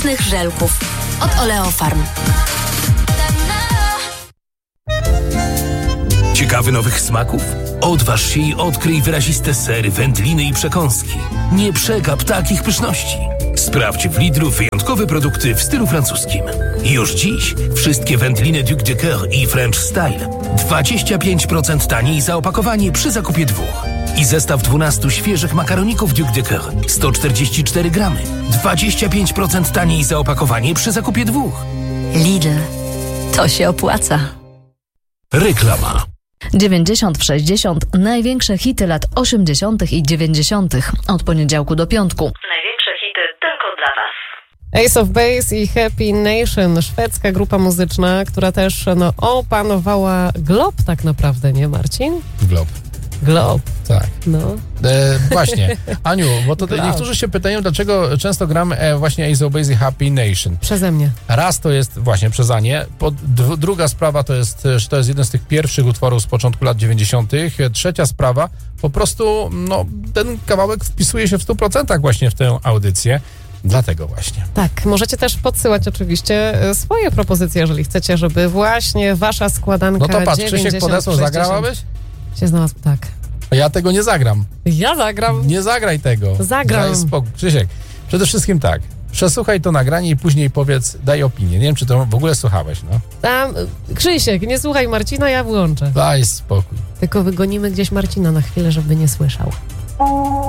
żelków od Oleofarm. Ciekawy nowych smaków? Odważ się i odkryj wyraziste sery, wędliny i przekąski. Nie przegap takich pyszności. Sprawdź w Lidlu wyjątkowe produkty w stylu francuskim. Już dziś wszystkie wędliny Duc de Coeur i French Style 25% taniej za opakowanie przy zakupie 2. I zestaw 12 świeżych makaroników Duc de Coeur 144 gramy. 25% taniej za opakowanie przy zakupie 2. Lidl. To się opłaca. Reklama. 90-60 największe hity lat 80. i 90. Od poniedziałku do piątku. Największe hity tylko dla Was. Ace of Base i Happy Nation, szwedzka grupa muzyczna, która też opanowała glob tak naprawdę, nie Marcin? Glob. Tak. No. Właśnie. Aniu, bo to niektórzy się pytają, dlaczego często gram właśnie Ace of Base i Happy Nation. Przeze mnie. Raz to jest właśnie przez Anię, druga sprawa to jest, że to jest jeden z tych pierwszych utworów z początku lat 90. Trzecia sprawa, po prostu ten kawałek wpisuje się w 100% właśnie w tę audycję. Dlatego właśnie. Tak, możecie też podsyłać oczywiście swoje propozycje, jeżeli chcecie, żeby właśnie wasza składanka... No to patrz, Krzysiek podesłał, zagrałabyś? Się znalazł, tak. Ja tego nie zagram. Ja zagram. Nie zagraj tego. Zagram. Daj spokój. Krzysiek, przede wszystkim tak, przesłuchaj to nagranie i później powiedz, daj opinię. Nie wiem, czy to w ogóle słuchałeś, Krzysiek, nie słuchaj Marcina, ja włączę. Daj spokój. Tylko wygonimy gdzieś Marcina na chwilę, żeby nie słyszał.